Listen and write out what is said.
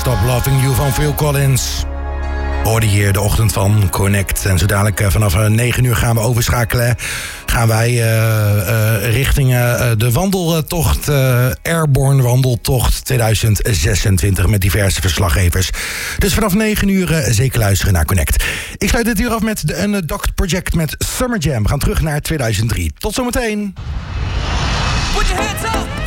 Stop Loving You van Phil Collins. Hoorde hier de ochtend van Connect. En zo dadelijk vanaf 9 uur gaan we overschakelen. Gaan wij richting de wandeltocht, Airborne Wandeltocht 2026 met diverse verslaggevers. Dus vanaf 9 uur zeker luisteren naar Connect. Ik sluit dit uur af met de Undocked Project met Summer Jam. We gaan terug naar 2003. Tot zometeen. Put your hands up.